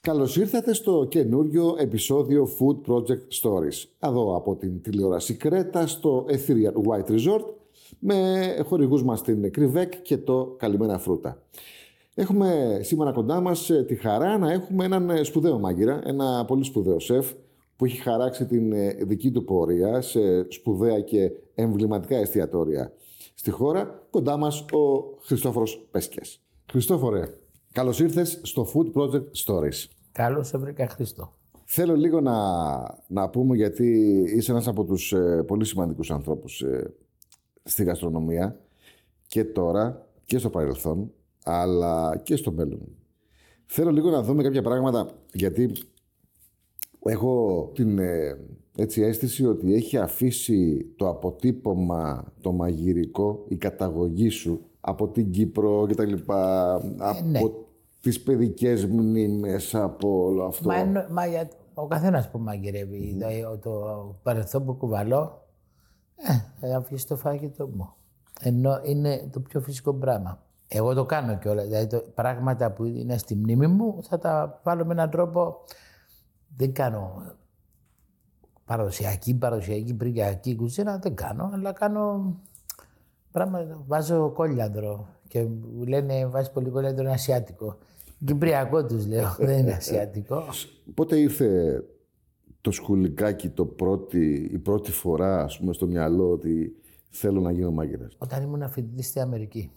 Καλώς ήρθατε στο καινούριο επεισόδιο Food Project Stories. Εδώ από την τηλεόραση Κρέτα στο Ethereal White Resort με χορηγούς μας την Κρυβέκ και το Καλυμμένα Φρούτα. Έχουμε σήμερα κοντά μας τη χαρά να έχουμε έναν σπουδαίο μάγειρα, ένα πολύ σπουδαίο σεφ που έχει χαράξει την δική του πορεία σε σπουδαία και εμβληματικά εστιατόρια στη χώρα. Κοντά μας ο Χριστόφορος Πέσκιας. Χριστόφορε, καλώς ήρθες στο Food Project Stories. Καλώς σε βρήκα, Χρήστο. Θέλω λίγο να πούμε, γιατί είσαι ένας από τους πολύ σημαντικούς ανθρώπους στη γαστρονομία και τώρα και στο παρελθόν, αλλά και στο μέλλον. Θέλω λίγο να δούμε κάποια πράγματα, γιατί έχω την αίσθηση ότι έχει αφήσει το αποτύπωμα, το μαγειρικό, η καταγωγή σου από την Κύπρο και τα λοιπά, από τις παιδικές μνήμες, από όλο αυτό. Ο καθένας που μαγειρεύει, το παρελθόν που κουβαλώ, θα αφήσει στο φαγητό μου. Ενώ είναι το πιο φυσικό πράγμα. Εγώ το κάνω κιόλας. Δηλαδή, πράγματα που είναι στη μνήμη μου θα τα βάλω με έναν τρόπο. Δεν κάνω παραδοσιακή, πρικιακή κουζίνα, δεν κάνω, αλλά κάνω πράγματα. Βάζω κόλιανδρο και μου λένε βάζει πολύ κόλιανδρο, είναι ασιάτικο. Κυπριακό τους λέω, δεν είναι ασιατικό. Πότε ήρθε το σκουλικάκι η πρώτη φορά, ας πούμε, στο μυαλό ότι θέλω να γίνω μάγειρας? Όταν ήμουν φοιτητής στη Αμερική.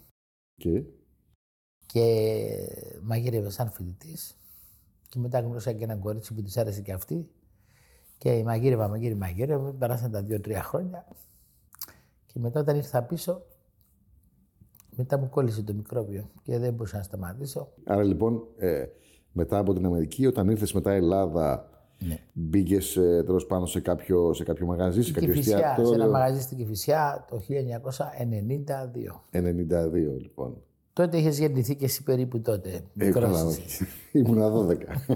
Και μαγείρευα σαν φοιτητής. Και μετά γνώρισα και έναν κορίτσι που της άρεσε και αυτή. Και μαγείρευα, περάσαν τα 2-3 χρόνια. Και μετά όταν ήρθα πίσω, μετά μου κόλλησε το μικρόβιο και δεν μπορούσα να σταματήσω. Άρα λοιπόν, μετά από την Αμερική, όταν ήρθες μετά Ελλάδα, μπήκες τέλος πάνω σε κάποιο μαγαζί, σε κάποιο εστιατόριο? Σε ένα μαγαζί στην Κηφισιά το 1992. 92 λοιπόν. Τότε είχες γεννηθεί και εσύ περίπου τότε. Ήμουνα 12.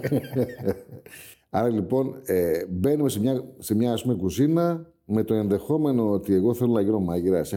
Άρα λοιπόν μπαίνουμε σε μια ας πούμε κουζίνα με το ενδεχόμενο ότι εγώ θέλω να γίνω μάγειρας.